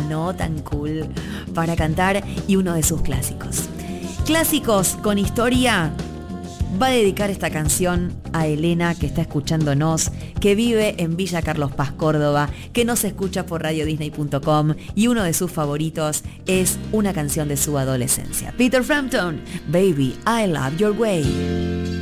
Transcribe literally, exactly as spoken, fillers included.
no tan cool para cantar y uno de sus clásicos. Clásicos con historia. Va a dedicar esta canción a Elena, que está escuchándonos, que vive en Villa Carlos Paz, Córdoba, que nos escucha por radio disney punto com y uno de sus favoritos es una canción de su adolescencia. Peter Frampton, Baby, I Love Your Way.